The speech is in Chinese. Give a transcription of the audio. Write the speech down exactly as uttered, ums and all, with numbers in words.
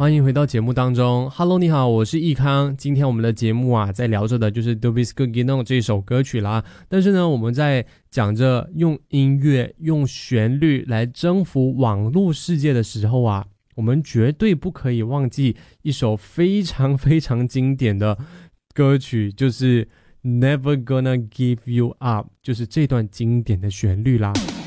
欢迎回到节目当中。 Hello 你好，我是易康。今天我们的节目啊在聊着的就是 Dubisco-Gino 这首歌曲啦，但是呢我们在讲着用音乐用旋律来征服网络世界的时候啊，我们绝对不可以忘记一首非常非常经典的歌曲，就是 Never Gonna Give You Up， 就是这段经典的旋律啦。